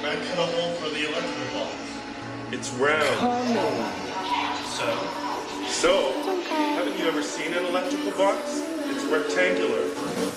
I cut a hole for the electrical box. It's round. So? So, haven't you ever seen an electrical box? It's rectangular.